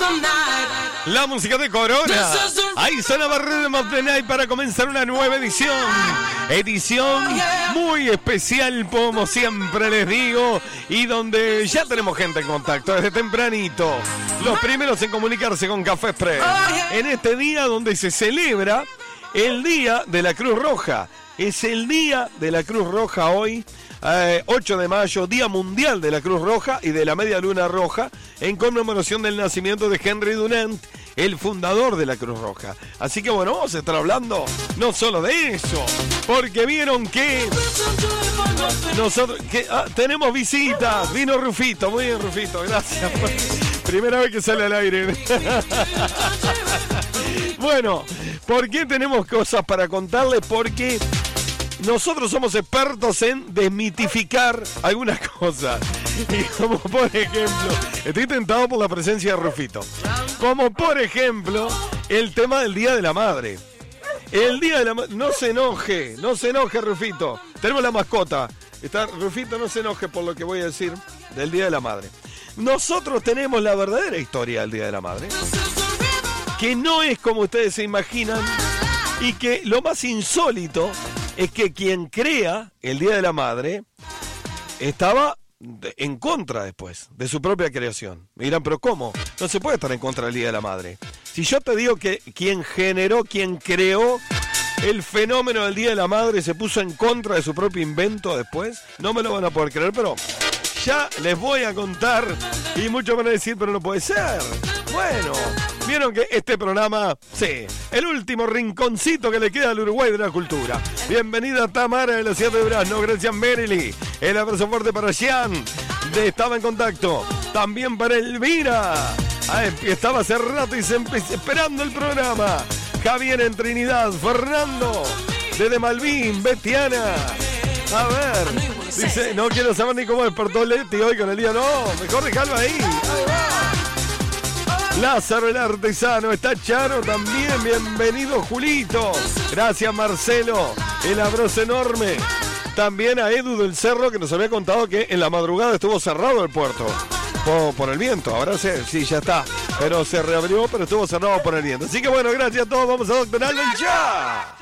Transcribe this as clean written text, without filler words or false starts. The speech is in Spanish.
La música de Corona. Ahí sonaba Rhythm of the Night para comenzar una nueva edición. Edición muy especial, como siempre les digo, y donde ya tenemos gente en contacto desde tempranito. Los primeros en comunicarse con Café Express. En este día donde se celebra el Día de la Cruz Roja. Es el Día de la Cruz Roja hoy. 8 de mayo, Día Mundial de la Cruz Roja y de la Media Luna Roja, en conmemoración del nacimiento de Henry Dunant, el fundador de la Cruz Roja. Así que bueno, vamos a estar hablando no solo de eso, porque vieron que nosotros tenemos visitas. Vino Rufito, muy bien Rufito, gracias. Primera vez que sale al aire. Bueno, ¿por qué tenemos cosas para contarles? Porque nosotros somos expertos en desmitificar algunas cosas. Y como por ejemplo, estoy tentado por la presencia de Rufito. Como por ejemplo, el tema del Día de la Madre. El Día de la Madre. No se enoje Rufito. Tenemos la mascota. Rufito, no se enoje por lo que voy a decir del Día de la Madre. Nosotros tenemos la verdadera historia del Día de la Madre, que no es como ustedes se imaginan, y que lo más insólito es que quien crea el Día de la Madre estaba en contra después de su propia creación. Me dirán, pero ¿cómo? No se puede estar en contra del Día de la Madre. Si yo te digo que quien creó el fenómeno del Día de la Madre se puso en contra de su propio invento después, no me lo van a poder creer, pero ya les voy a contar y muchos van a decir, pero no puede ser. Bueno, vieron que este programa, sí, el último rinconcito que le queda al Uruguay de la cultura. Bienvenida Tamara de la ciudad de Durazno, gracias Merily. El abrazo fuerte para Jean, estaba en contacto. También para Elvira, estaba hace rato y esperando el programa. Javier en Trinidad, Fernando, desde Malvin, Betiana. A ver, dice, no quiero saber ni cómo despertó Leti hoy con el día, no, mejor dejarlo ahí. Ahí va. Lázaro el artesano, está Charo también, bienvenido Julito, gracias Marcelo, el abrazo enorme. También a Edu del Cerro, que nos había contado que en la madrugada estuvo cerrado el puerto por el viento. Ahora sí, ya está, pero se reabrió, pero estuvo cerrado por el viento. Así que bueno, gracias a todos, vamos a Doctor Allen ya.